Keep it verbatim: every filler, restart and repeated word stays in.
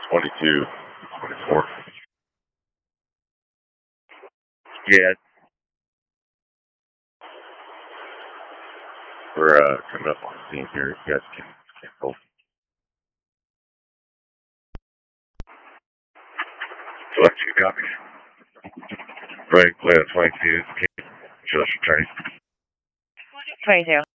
twenty-two, twenty-four. Yeah. We're uh, coming up on the scene here. You guys can, can go. Select two copies. Right, play on twenty-two. Okay. Just returning. twenty zero.